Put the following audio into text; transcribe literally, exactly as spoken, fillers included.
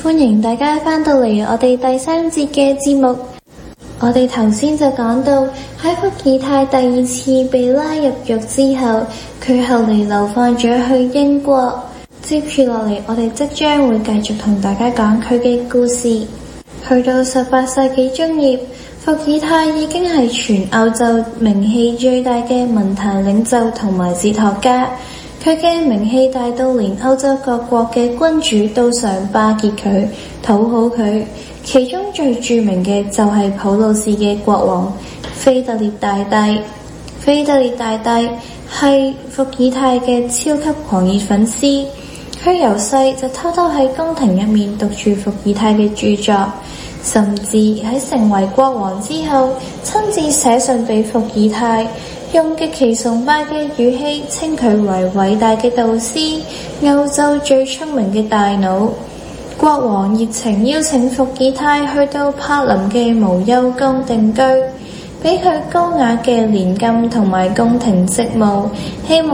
歡迎大家翻到嚟我哋第三節嘅節目。我哋頭先就講到喺伏爾泰第二次被拉入獄之後，佢後嚟流放咗去英國。接住落嚟，我哋即將會繼續同大家講佢嘅故事。去到十八世紀中葉，伏爾泰已經係全歐洲名氣最大嘅文壇領袖同埋哲學家。佢嘅名氣大到連歐洲各國嘅君主都想巴結佢，討好佢。其中最著名嘅就係普魯士嘅國王腓特烈大帝。腓特烈大帝係伏爾泰嘅超級狂熱粉絲，佢由細就偷偷喺宮廷入面讀住伏爾泰嘅著作，甚至喺成為國王之後親自寫信俾伏爾泰，用極其崇拜嘅語氣稱佢為偉大嘅導師，歐洲最聰明嘅大腦。國王熱情邀請伏爾泰去到柏林嘅無憂宮定居，俾佢高雅嘅年金同埋宮廷職務，希望